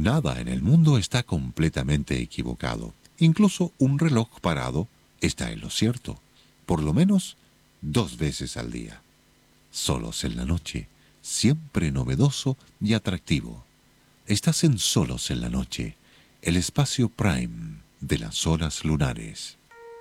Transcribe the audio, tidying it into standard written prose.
Nada en el mundo está completamente equivocado. Incluso un reloj parado está en lo cierto, por lo menos 2 veces al día. Solos en la noche, siempre novedoso y atractivo. Estás en Solos en la noche, el espacio prime de las horas lunares.